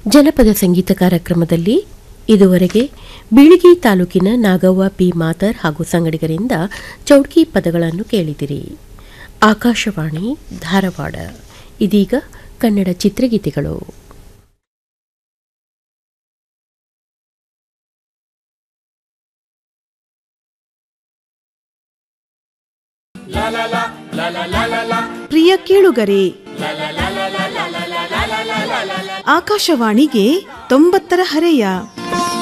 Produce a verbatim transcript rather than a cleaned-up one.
ಜನಪದ ಸಂಗೀತ ಕಾರ್ಯಕ್ರಮದಲ್ಲಿ ಇದುವರೆಗೆ ಬೀಳಗಿ ತಾಲೂಕಿನ ನಾಗವ್ವ ಪಿ ಮಾತರ್ ಹಾಗೂ ಸಂಗಡಿಗರಿಂದ ಚೌಡ್ಕಿ ಪದಗಳನ್ನು ಕೇಳಿದಿರಿ. ಆಕಾಶವಾಣಿ ಧಾರವಾಡ. ಇದೀಗ ಕನ್ನಡ ಚಿತ್ರಗೀತೆಗಳು. ಪ್ರಿಯ ಕೇಳುಗರೆ, ಆಕಾಶವಾಣಿಗೆ ತೊಂಬತ್ತರ ಹರೆಯ.